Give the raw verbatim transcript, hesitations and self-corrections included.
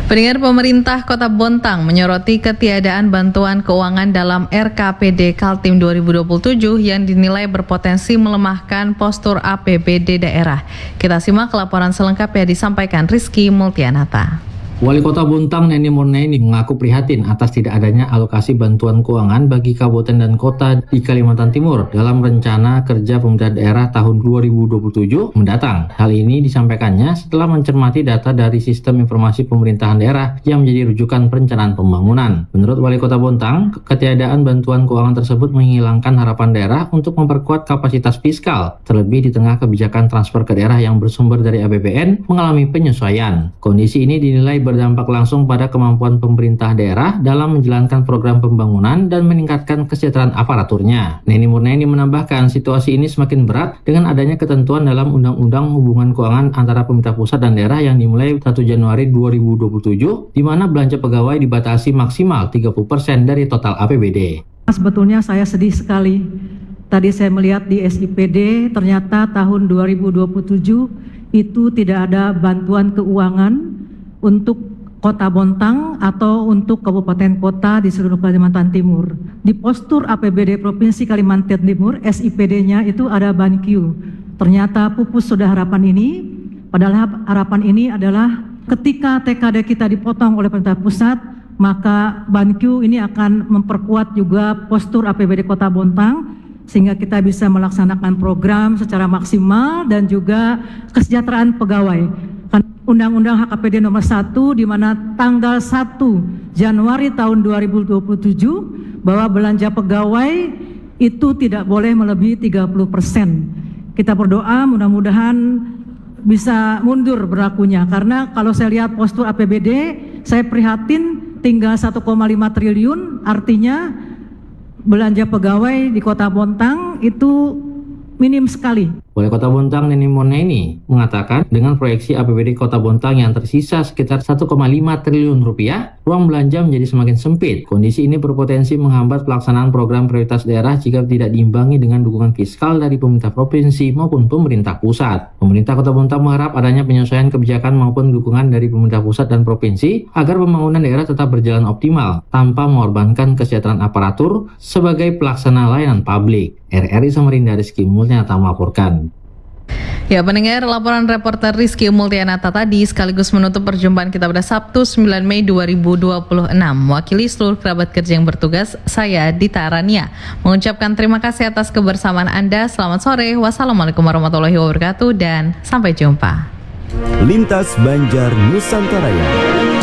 Pendengar, pemerintah Kota Bontang menyoroti ketiadaan bantuan keuangan dalam R K P D Kaltim dua ribu dua puluh tujuh yang dinilai berpotensi melemahkan postur A P B D daerah. Kita simak laporan selengkapnya disampaikan Rizky Multianata. Wali Kota Bontang Neni Murnaini mengaku prihatin atas tidak adanya alokasi bantuan keuangan bagi kabupaten dan kota di Kalimantan Timur dalam rencana kerja pemerintah daerah tahun dua ribu dua puluh tujuh mendatang. Hal ini disampaikannya setelah mencermati data dari Sistem Informasi Pemerintahan Daerah yang menjadi rujukan perencanaan pembangunan. Menurut Wali Kota Bontang, ketiadaan bantuan keuangan tersebut menghilangkan harapan daerah untuk memperkuat kapasitas fiskal, terlebih di tengah kebijakan transfer ke daerah yang bersumber dari A P B N mengalami penyesuaian. Kondisi ini dinilai berdampak langsung pada kemampuan pemerintah daerah dalam menjalankan program pembangunan dan meningkatkan kesejahteraan aparaturnya. Neni Murnaini menambahkan situasi ini semakin berat dengan adanya ketentuan dalam Undang-Undang Hubungan Keuangan antara pemerintah pusat dan daerah yang dimulai satu Januari dua ribu dua puluh tujuh, di mana belanja pegawai dibatasi maksimal tiga puluh persen dari total A P B D. Sebetulnya saya sedih sekali. Tadi saya melihat di S I P D ternyata tahun dua ribu dua puluh tujuh itu tidak ada bantuan keuangan untuk Kota Bontang atau untuk kabupaten kota di seluruh Kalimantan Timur. Di postur A P B D Provinsi Kalimantan Timur, S I P D-nya itu ada BanQ. Ternyata pupus sudah harapan ini, padahal harapan ini adalah ketika T K D kita dipotong oleh pemerintah pusat, maka BanQ ini akan memperkuat juga postur A P B D Kota Bontang, sehingga kita bisa melaksanakan program secara maksimal dan juga kesejahteraan pegawai. Undang-Undang H K P D nomor satu di mana tanggal satu Januari tahun dua ribu dua puluh tujuh bahwa belanja pegawai itu tidak boleh melebihi tiga puluh persen. Kita berdoa mudah-mudahan bisa mundur berlakunya, karena kalau saya lihat postur A P B D saya prihatin tinggal satu koma lima triliun, artinya belanja pegawai di Kota Bontang itu minim sekali. Wali Kota Bontang Neni Murnaini mengatakan dengan proyeksi A P B D Kota Bontang yang tersisa sekitar satu koma lima triliun rupiah, ruang belanja menjadi semakin sempit. Kondisi ini berpotensi menghambat pelaksanaan program prioritas daerah jika tidak diimbangi dengan dukungan fiskal dari pemerintah provinsi maupun pemerintah pusat. Pemerintah Kota Bontang mengharap adanya penyesuaian kebijakan maupun dukungan dari pemerintah pusat dan provinsi agar pembangunan daerah tetap berjalan optimal tanpa mengorbankan kesejahteraan aparatur sebagai pelaksana layanan publik. R R I Samarinda, Rizky Multianata melaporkan. Ya, pendengar, laporan reporter Rizky Multianata tadi sekaligus menutup perjumpaan kita pada Sabtu sembilan Mei dua ribu dua puluh enam. Mewakili seluruh kerabat kerja yang bertugas, saya Dita Arania mengucapkan terima kasih atas kebersamaan Anda. Selamat sore, wassalamualaikum warahmatullahi wabarakatuh, dan sampai jumpa. Lintas Banjar Nusantara.